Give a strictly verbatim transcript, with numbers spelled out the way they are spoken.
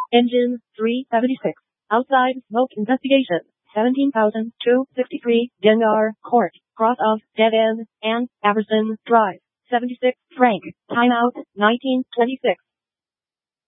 Engine three seventy-six. Outside smoke investigation. seventeen thousand two hundred sixty-three Gengar Court. Cross of Dead End and Aberson Drive. seventy-six Frank. Timeout nineteen twenty-six.